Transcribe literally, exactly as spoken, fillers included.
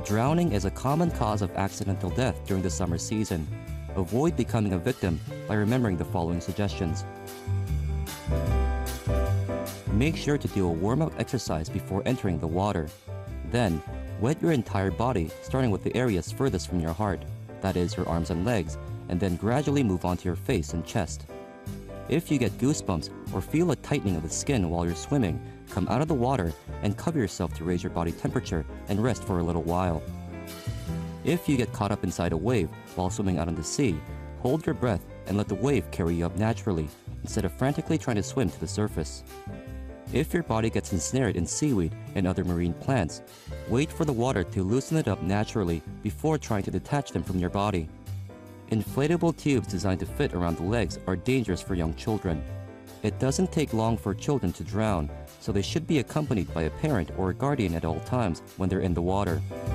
Drowning is a common cause of accidental death during the summer season. Avoid becoming a victim by remembering the following suggestions. Make sure to do a warm-up exercise before entering the water. Then, wet your entire body, starting with the areas furthest from your heart, that is, your arms and legs, and then gradually move on to your face and chest. If you get goosebumps or feel a tightening of the skin while you're swimming, come out of the water and cover yourself to raise your body temperature and rest for a little while. If you get caught up inside a wave while swimming out on the sea, hold your breath and let the wave carry you up naturally, instead of frantically trying to swim to the surface. If your body gets ensnared in seaweed and other marine plants, wait for the water to loosen it up naturally before trying to detach them from your body. Inflatable tubes designed to fit around the legs are dangerous for young children. It doesn't take long for children to drown, so they should be accompanied by a parent or a guardian at all times when they're in the water.